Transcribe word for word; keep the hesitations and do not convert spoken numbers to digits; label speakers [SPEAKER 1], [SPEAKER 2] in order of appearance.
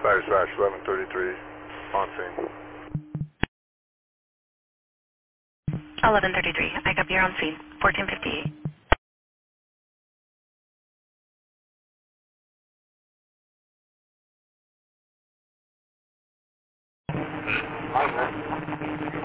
[SPEAKER 1] Dispatch eleven thirty-three, on scene.
[SPEAKER 2] eleven thirty-three. I copy, you're on scene. fourteen fifty-eight.